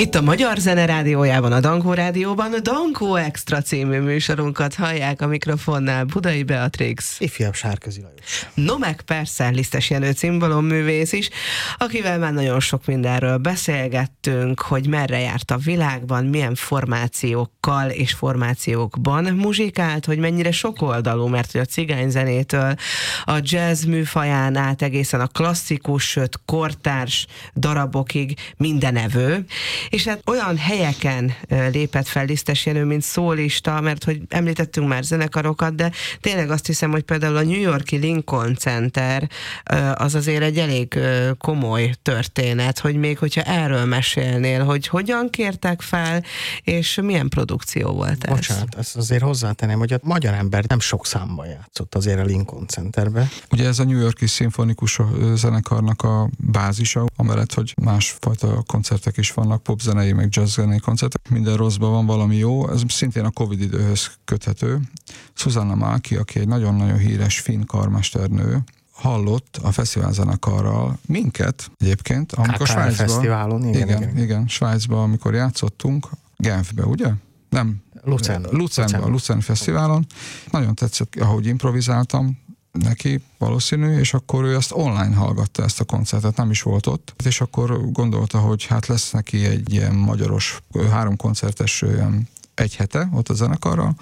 Itt a Magyar Zene Rádiójában, a Dankó Rádióban a Dankó Extra című műsorunkat hallják, a mikrofonnál Budai Beatrix. Ifjabb Sárközi Lajos. No meg persze Lisztes Jenő cimbalomművész is, akivel már nagyon sok mindenről beszélgettünk, hogy merre járt a világban, milyen formációkkal és formációkban muzsikált, hogy mennyire sokoldalú, mert hogy a cigányzenétől a jazz műfaján át egészen a klasszikus, sőt kortárs darabokig mindenevő. És hát olyan helyeken lépett fel Lisztes Jenő, mint szólista, mert hogy említettünk már zenekarokat, de tényleg azt hiszem, hogy például a New York-i Lincoln Center az azért egy elég komoly történet, hogy még hogyha erről mesélnél, hogy hogyan kértek fel, és milyen produkció volt ez? Bocsánat, ezt azért hozzátenném, hogy a magyar ember nem sok számban játszott azért a Lincoln Centerbe. Ugye ez a New York-i szimfonikus zenekarnak a bázisa, amellett, hogy másfajta koncertek is vannak, popzenei, meg jazzzenei koncertek. Minden rosszban van valami jó. Ez szintén a Covid időhöz köthető. Susanna Maki, aki egy nagyon-nagyon híres finn karmesternő, hallott a fesztiválzenekarral minket egyébként, amikor Svájcban... fesztiválon, igen, Svájcban, amikor játszottunk, Genfbe, ugye? Nem. Lucerne fesztiválon. Nagyon tetszett, ahogy improvizáltam neki, valószínű, és akkor ő azt online hallgatta ezt a koncertet, nem is volt ott, és akkor gondolta, hogy hát lesz neki egy ilyen magyaros, 3 koncertes olyan egy hete ott a zenekarral,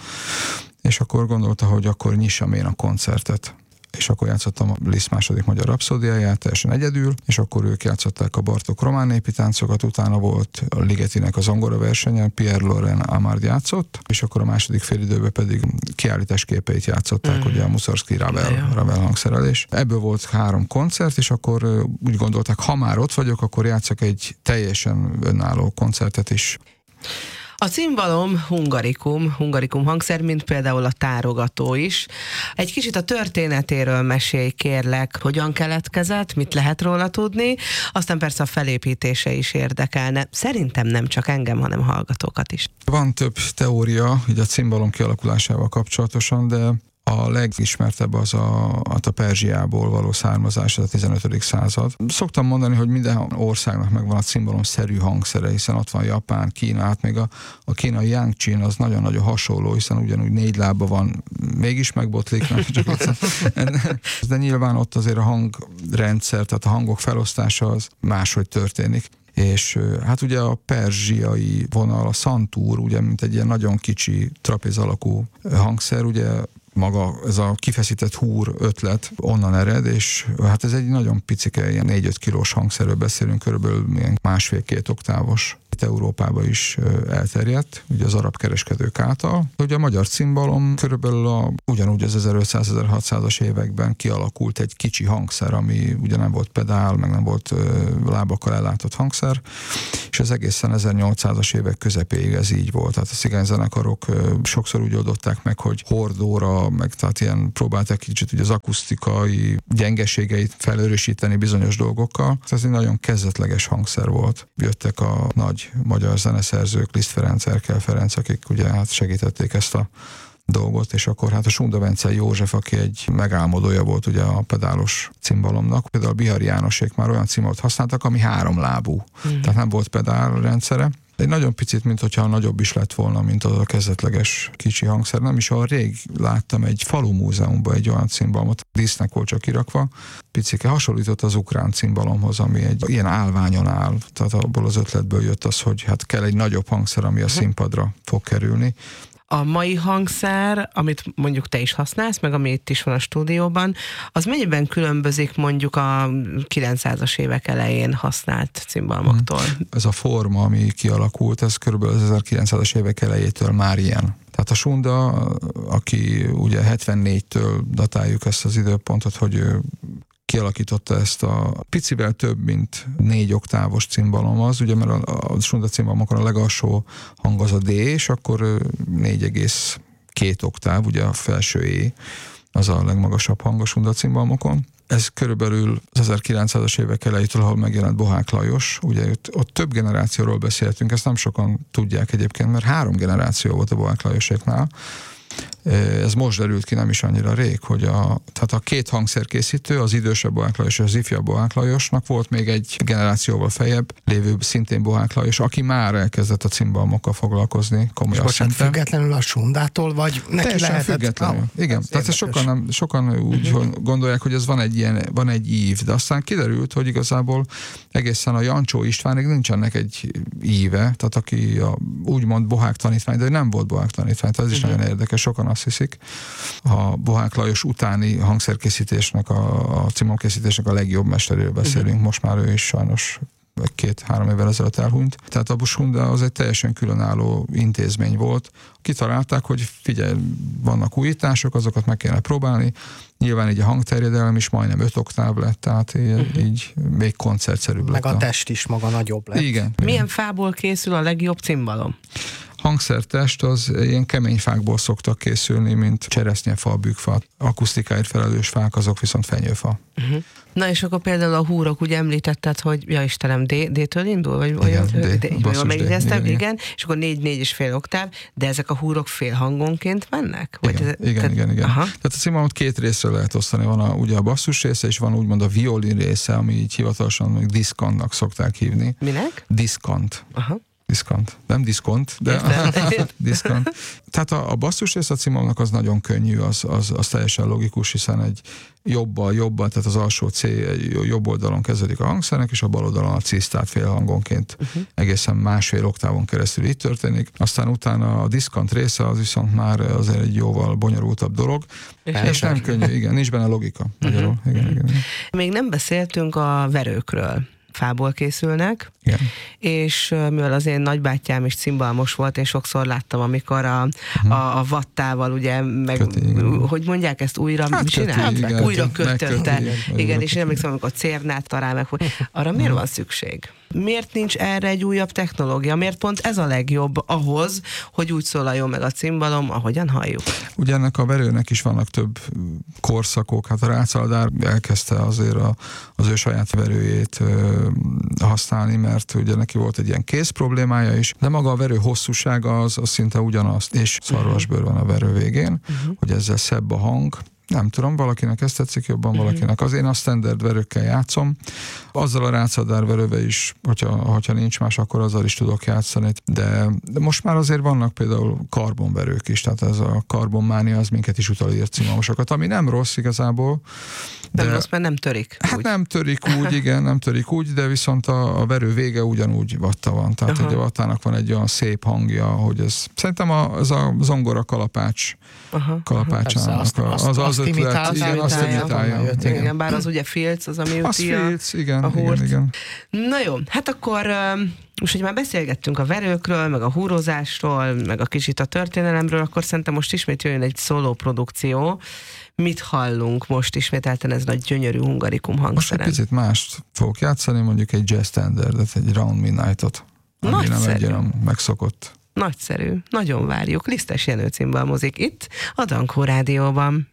és akkor gondolta, hogy akkor nyissam én a koncertet. És akkor játszottam a Liszt második magyar rapszódiáját teljesen egyedül, és akkor ők játszották a Bartók román népi táncokat, utána volt a Ligetinek a zongora versenyen, Pierre Laurent Amard játszott, és akkor a második félidőben pedig kiállítás képeit játszották, ugye a Mussorgsky Ravel hangszerelés. Ebből volt 3 koncert, és akkor úgy gondolták, ha már ott vagyok, akkor játszok egy teljesen önálló koncertet is. A cimbalom hungarikum hangszer, mint például a tárogató is. Egy kicsit a történetéről mesélj, kérlek, hogyan keletkezett, mit lehet róla tudni, aztán persze a felépítése is érdekelne. Szerintem nem csak engem, hanem hallgatókat is. Van több teória így a cimbalom kialakulásával kapcsolatosan, de a legismertebb az a Perzsiából való származás, ez a 15. század. Szoktam mondani, hogy minden országnak megvan a cimbalom-szerű hangszere, hiszen ott van Japán, Kína, hát még a kínai Yangchin az nagyon-nagyon hasonló, hiszen ugyanúgy 4 lába van, mégis megbotlik, de nyilván ott azért a hangrendszer, tehát a hangok felosztása az máshogy történik. És hát ugye a perzsiai vonal, a szantúr, ugye mint egy ilyen nagyon kicsi trapéz alakú hangszer, ugye maga ez a kifeszített húr ötlet onnan ered, és hát ez egy nagyon picike, ilyen 4-5 kilós hangszerről beszélünk, körülbelül 1,5-2 oktávos. Itt Európában is elterjedt, ugye az arab kereskedők által. Ugye a magyar cimbalom körülbelül ugyanúgy az 1500-1600-as években kialakult egy kicsi hangszer, ami ugye nem volt pedál, meg nem volt lábakkal ellátott hangszer, és az egészen 1800-as évek közepéig ez így volt. Tehát a cigányzenekarok sokszor úgy oldották meg, hogy hordóra, meg tehát ilyen próbálták kicsit ugye az akusztikai gyengeségeit felőrösíteni bizonyos dolgokkal. Ez egy nagyon kezdetleges hangszer volt. Jöttek a nagy magyar zeneszerzők, Liszt Ferenc, Erkel Ferenc, akik ugye hát segítették ezt a dolgot, és akkor hát a Sunda Vencel József, aki egy megálmodója volt ugye a pedálos cimbalomnak. Például Bihari Jánosék már olyan cimbalot használtak, ami 3 lábú. Tehát nem volt pedál rendszere. Egy nagyon picit, mint hogyha nagyobb is lett volna, mint az a kezdetleges kicsi hangszer. Nem is olyan rég láttam egy falu múzeumban egy olyan cimbalomot, dísznek volt csak kirakva. Picike hasonlított az ukrán cimbalomhoz, ami egy ilyen állványon áll. Tehát abból az ötletből jött az, hogy hát kell egy nagyobb hangszer, ami a színpadra fog kerülni. A mai hangszer, amit mondjuk te is használsz, meg ami itt is van a stúdióban, az mennyiben különbözik mondjuk a 900-as évek elején használt cimbalmoktól? Ez a forma, ami kialakult, ez körülbelül az 1900-as évek elejétől már ilyen. Tehát a Sunda, aki ugye 74-től datáljuk ezt az időpontot, hogy ő kialakította ezt a picivel több, mint 4 oktávos cimbalom az, ugye mert a Sunda cimbalomokon a legalsó hang az a D, és akkor 4,2 oktáv, ugye a felső E, az a legmagasabb hang a Sunda cimbalomokon. Ez körülbelül az 1900-as évek elejétől, ahol megjelent Bohák Lajos, ugye ott több generációról beszéltünk, ezt nem sokan tudják egyébként, mert 3 generáció volt a Bohák Lajoséknál. Ez most derült ki, nem is annyira rég, hogy tehát a két hangszerkészítő, az idősebb Bohák Lajos és az ifjabb Bohák Lajosnak volt még egy generációval feljebb lévő szintén Bohák Lajos, aki már elkezdett a cimbalmokkal foglalkozni komolyan szinten. Függetlenül a Sundától, vagy neki teljesen lehetett? függetlenül. Igen, tehát sokan úgy gondolják, hogy ez van egy ív, de aztán kiderült, hogy igazából egészen a Jancsó Istvánig nincs ennek egy íve, tehát aki úgymond Bohák tanítvány, de nem volt Bohák tanítvány, tehát ez is nagyon érdekes, sokan azt hiszik. A Bohák Lajos utáni hangszerkészítésnek, a cimbalomkészítésnek a legjobb mesteréről beszélünk, most már ő is sajnos 2-3 évvel ezelőtt elhunyt. Tehát a Bushunda az egy teljesen különálló intézmény volt. Kitalálták, hogy figyelj, vannak újítások, azokat meg kellene próbálni. Nyilván így a hangterjedelem is majdnem 5 oktáv lett, tehát így még koncertszerűbb lett. Meg a test is maga nagyobb lett. Igen. Milyen fából készül a legjobb cimbalom? Hangszertest az ilyen kemény fákból szoktak készülni, mint cseresznyefa, bükkfa. Akusztikáért felelős fák, azok viszont fenyőfa. Na és akkor például a húrok, ugye említetted, hogy ja Istenem, D-től indul? Vagy igen, jól megjegyeztem, igen. És akkor 4-4,5 oktáv, de ezek a húrok félhangonként mennek? Igen. Tehát a cimbalomot 2 részre lehet osztani. Van ugye a basszus része, és van úgymond a violin része, ami így hivatalosan még diszkantnak szokták hívni. Minek? Diszkant. Aha. Diszkant. Nem diszkont, de diszkant. Tehát a basszus rész a cimbalomnak az nagyon könnyű, az teljesen logikus, hiszen egy jobbal, tehát az alsó C jobb oldalon kezdődik a hangszernek, és a bal oldalon a cisztát félhangonként egészen 1,5 oktávon keresztül így történik. Aztán utána a diszkant része az viszont már azért egy jóval bonyolultabb dolog, és nem könnyű, igen, nincs benne logika. Igen. Még nem beszéltünk a verőkről. Fából készülnek, igen. És mivel az én nagybátyám is cimbalmos volt, én sokszor láttam, amikor a vattával, ugye, hogy mondják ezt, újra csinált? Újra kötötte. Igen, és én emlékszem, amikor cérnát talál meg, arra miért van szükség? Miért nincs erre egy újabb technológia? Miért pont ez a legjobb ahhoz, hogy úgy szólaljon meg a cimbalom, ahogyan halljuk? Ugye ennek a verőnek is vannak több korszakok. Hát a Rácz-Aldár elkezdte azért az ő saját verőjét használni, mert ugye neki volt egy ilyen kéz problémája is, de maga a verő hosszúsága az szinte ugyanaz, és szarvasbőr van a verő végén, hogy ezzel szebb a hang. Nem tudom, valakinek ezt tetszik jobban, valakinek. Az én a standard verőkkel játszom. Azzal a Rácz-Aldár verővel is, hogyha nincs más, akkor azzal is tudok játszani. De most már azért vannak például karbonverők is, tehát ez a karbonmánia az minket is utalírt cimbalmosokat, ami nem rossz igazából. De rossz, mert nem törik. Hát úgy. Nem törik úgy, de viszont a verő vége ugyanúgy vatta van. Tehát egy vattának van egy olyan szép hangja, hogy ez szerintem ez a zongora kalapácsának az imitálja. Igen, bár az ugye filc, az ami üti a húrt. Igen. Na jó, hát akkor most, hogy már beszélgettünk a verőkről, meg a húrozásról, meg a kicsit a történelemről, akkor szerintem most ismét jöjjön egy szóló produkció. Mit hallunk most ismételten ez nagy gyönyörű hungarikum hangszeren? Most egy picit mást fogok játszani, mondjuk egy jazz standardet, egy Round Midnight-ot, ami nem egy olyan megszokott. Nagyszerű, nagyon várjuk. Lisztes Jenő cimbalmozik itt a Dankó Rádióban.